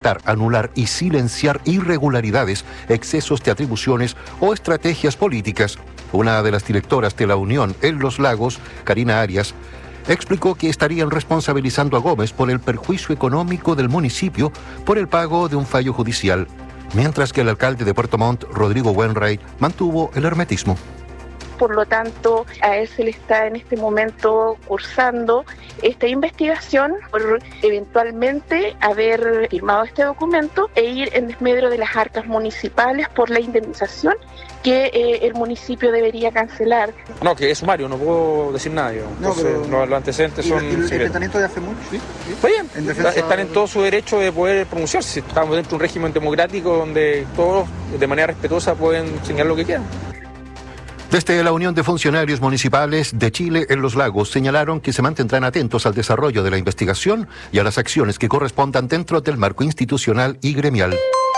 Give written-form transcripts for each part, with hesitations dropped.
detectar, anular y silenciar irregularidades, excesos de atribuciones o estrategias políticas. Una de las directoras de la Unión en Los Lagos, Karina Arias, explicó que estarían responsabilizando a Gómez por el perjuicio económico del municipio por el pago de un fallo judicial, mientras que el alcalde de Puerto Montt, Rodrigo Wainwright, mantuvo el hermetismo. Por lo tanto, a él se le está en este momento cursando esta investigación por eventualmente haber firmado este documento e ir en desmedro de las arcas municipales por la indemnización que el municipio debería cancelar. No, que es sumario, no puedo decir nada. Los antecedentes son... ¿El enfrentamiento de hace mucho? ¿Sí? Está bien, están en todo su derecho de poder pronunciarse. Estamos dentro de un régimen democrático donde todos, de manera respetuosa, pueden señalar lo que quieran. Desde la Unión de Funcionarios Municipales de Chile en Los Lagos señalaron que se mantendrán atentos al desarrollo de la investigación y a las acciones que correspondan dentro del marco institucional y gremial.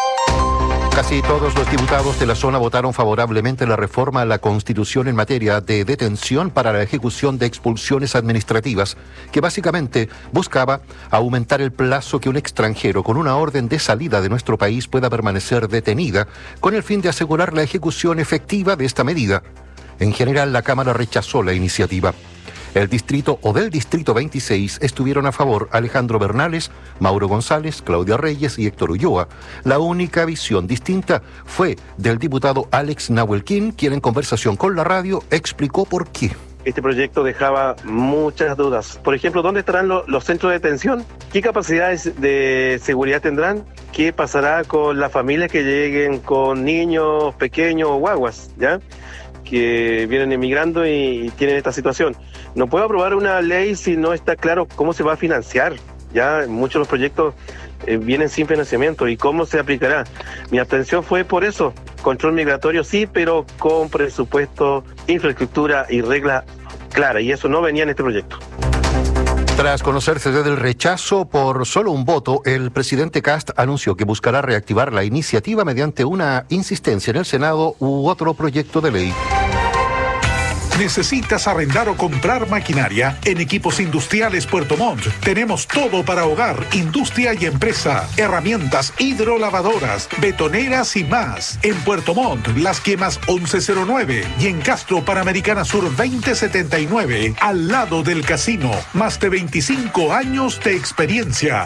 Casi todos los diputados de la zona votaron favorablemente la reforma a la Constitución en materia de detención para la ejecución de expulsiones administrativas, que básicamente buscaba aumentar el plazo que un extranjero con una orden de salida de nuestro país pueda permanecer detenida, con el fin de asegurar la ejecución efectiva de esta medida. En general, la Cámara rechazó la iniciativa. Del Distrito 26 estuvieron a favor Alejandro Bernales, Mauro González, Claudia Reyes y Héctor Ulloa. La única visión distinta fue del diputado Alex Nahuelquín, quien en conversación con la radio explicó por qué. Este proyecto dejaba muchas dudas. Por ejemplo, ¿dónde estarán los centros de detención? ¿Qué capacidades de seguridad tendrán? ¿Qué pasará con las familias que lleguen con niños pequeños o guaguas, ¿ya?, que vienen emigrando y tienen esta situación? No puedo aprobar una ley si no está claro cómo se va a financiar. Ya muchos de los proyectos vienen sin financiamiento. ¿Y cómo se aplicará? Mi abstención fue por eso. Control migratorio sí, pero con presupuesto, infraestructura y reglas claras. Y eso no venía en este proyecto. Tras conocerse desde el rechazo por solo un voto, el presidente Kast anunció que buscará reactivar la iniciativa mediante una insistencia en el Senado u otro proyecto de ley. ¿Necesitas arrendar o comprar maquinaria? En Equipos Industriales Puerto Montt tenemos todo para hogar, industria y empresa. Herramientas hidrolavadoras, betoneras y más. En Puerto Montt, Las Quemas 1109 y en Castro Panamericana Sur 2079, al lado del casino. Más de 25 años de experiencia.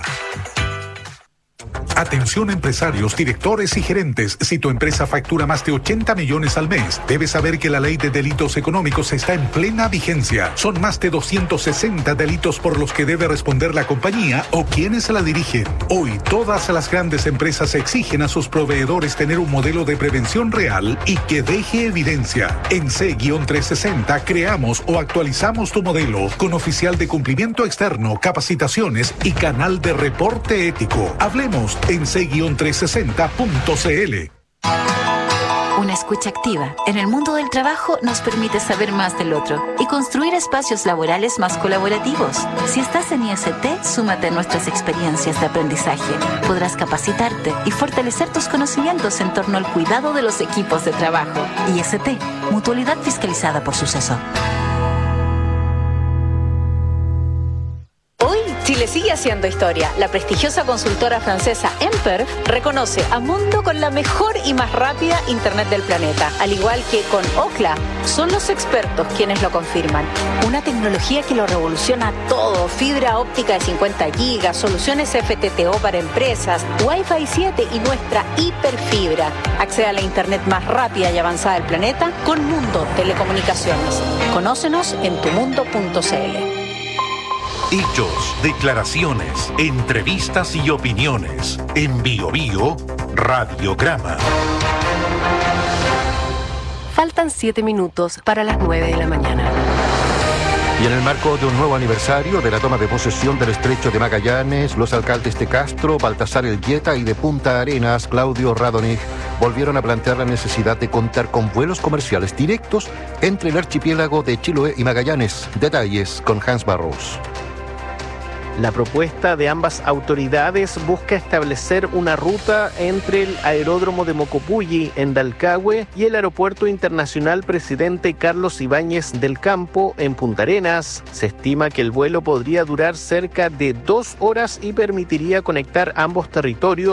Atención empresarios, directores y gerentes. Si tu empresa factura más de 80 millones al mes, debes saber que la ley de delitos económicos está en plena vigencia. Son más de 260 delitos por los que debe responder la compañía o quienes la dirigen. Hoy, todas las grandes empresas exigen a sus proveedores tener un modelo de prevención real y que deje evidencia. En C-360 creamos o actualizamos tu modelo con oficial de cumplimiento externo, capacitaciones y canal de reporte ético. Hablemos en c-360.cl. Una escucha activa en el mundo del trabajo nos permite saber más del otro y construir espacios laborales más colaborativos. Si estás en IST, súmate a nuestras experiencias de aprendizaje. Podrás capacitarte y fortalecer tus conocimientos en torno al cuidado de los equipos de trabajo. IST, mutualidad fiscalizada por Suceso. Chile sigue haciendo historia. La prestigiosa consultora francesa Emper reconoce a Mundo con la mejor y más rápida Internet del planeta. Al igual que con Ookla, son los expertos quienes lo confirman. Una tecnología que lo revoluciona todo. Fibra óptica de 50 gigas, soluciones FTTO para empresas, Wi-Fi 7 y nuestra hiperfibra. Accede a la Internet más rápida y avanzada del planeta con Mundo Telecomunicaciones. Conócenos en tumundo.cl. Hechos, declaraciones, entrevistas y opiniones. En Bio Bio, Radiograma. Faltan 7 minutos para las 9 de la mañana. Y en el marco de un nuevo aniversario de la toma de posesión del Estrecho de Magallanes, los alcaldes de Castro, Baltasar Elgueta y de Punta Arenas, Claudio Radonich, volvieron a plantear la necesidad de contar con vuelos comerciales directos entre el archipiélago de Chiloé y Magallanes. Detalles con Hans Barros. La propuesta de ambas autoridades busca establecer una ruta entre el aeródromo de Mocopulli en Dalcahue y el aeropuerto internacional Presidente Carlos Ibáñez del Campo en Punta Arenas. Se estima que el vuelo podría durar cerca de 2 horas y permitiría conectar ambos territorios